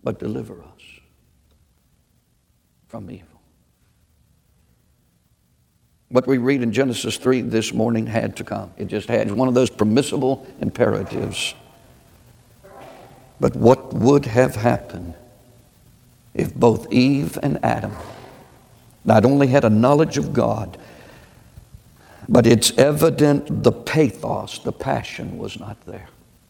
but deliver us from evil. What we read in Genesis 3 this morning had to come. It just had. It's one of those permissible imperatives. But what would have happened if both Eve and Adam not only had a knowledge of God, but it's evident the pathos, the passion, was not there?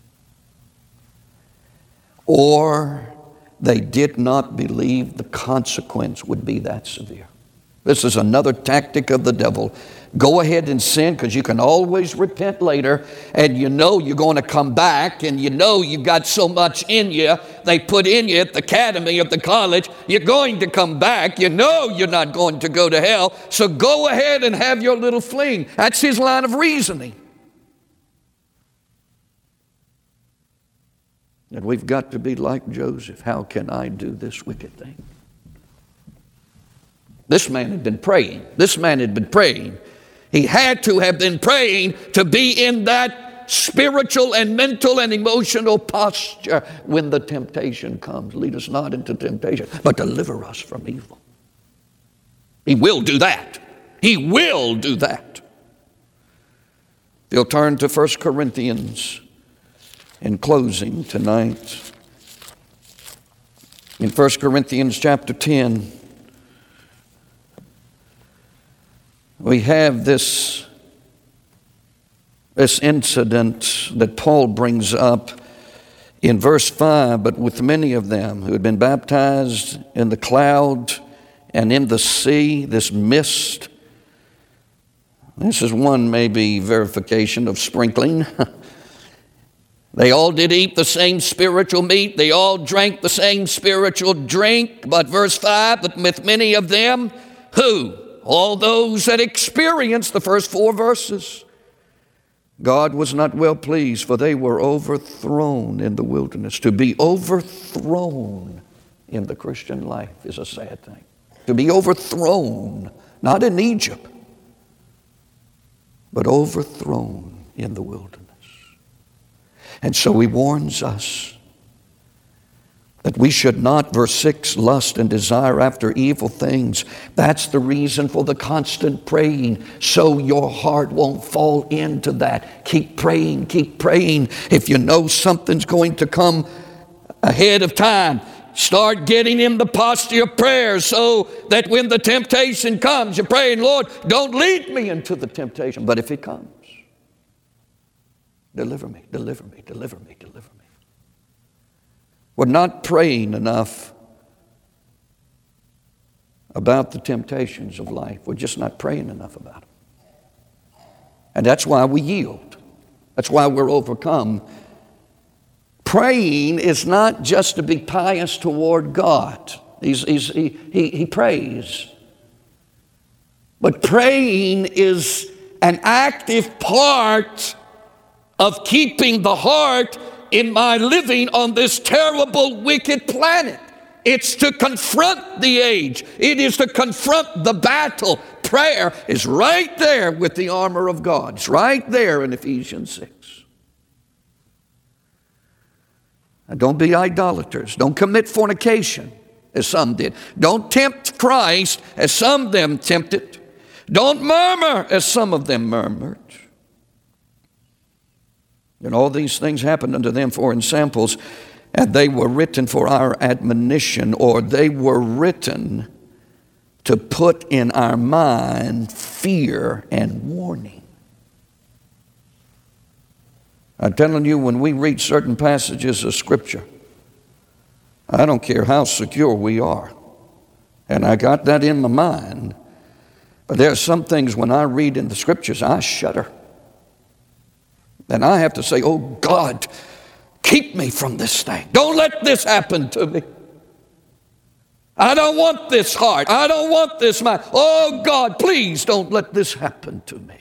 Or they did not believe the consequence would be that severe. This is another tactic of the devil. Go ahead and sin, because you can always repent later, and you know you're going to come back, and you know you've got so much in you they put in you at the academy, at the college. You're going to come back. You know you're not going to go to hell, so go ahead and have your little fling. That's his line of reasoning. And we've got to be like Joseph. How can I do this wicked thing? This man had been praying. This man had been praying. He had to have been praying to be in that spiritual and mental and emotional posture when the temptation comes. Lead us not into temptation, but deliver us from evil. He will do that. He will do that. If you'll turn to 1 Corinthians in closing tonight. In 1 Corinthians chapter 10, we have this incident that Paul brings up in verse 5, but with many of them who had been baptized in the cloud and in the sea, this mist. This is one maybe verification of sprinkling. They all did eat the same spiritual meat. They all drank the same spiritual drink. But verse 5, but with many of them, who? All those that experienced the first 4 verses. God was not well pleased, for they were overthrown in the wilderness. To be overthrown in the Christian life is a sad thing. To be overthrown, not in Egypt, but overthrown in the wilderness. And so he warns us that we should not, verse 6, lust and desire after evil things. That's the reason for the constant praying, so your heart won't fall into that. Keep praying, keep praying. If you know something's going to come ahead of time, start getting in the posture of prayer so that when the temptation comes, you're praying, Lord, don't lead me into the temptation. But if it comes, deliver me, deliver me, deliver me, deliver me. We're not praying enough about the temptations of life. We're just not praying enough about them. And that's why we yield. That's why we're overcome. Praying is not just to be pious toward God. He prays. But praying is an active part of keeping the heart in my living on this terrible, wicked planet. It's to confront the age. It is to confront the battle. Prayer is right there with the armor of God. It's right there in Ephesians 6. Now, don't be idolaters. Don't commit fornication, as some did. Don't tempt Christ, as some of them tempted. Don't murmur, as some of them murmured. And all these things happened unto them for ensamples, and they were written for our admonition, or they were written to put in our mind fear and warning. I'm telling you, when we read certain passages of Scripture, I don't care how secure we are, and I got that in my mind, but there are some things when I read in the Scriptures, I shudder. And I have to say, oh God, keep me from this thing. Don't let this happen to me. I don't want this heart. I don't want this mind. Oh God, please don't let this happen to me.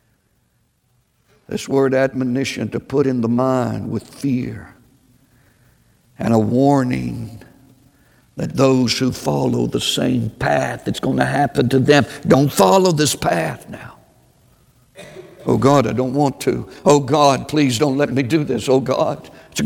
This word admonition, to put in the mind with fear and a warning that those who follow the same path, it's going to happen to them. Don't follow this path now. Oh God, I don't want to. Oh God, please don't let me do this. Oh God.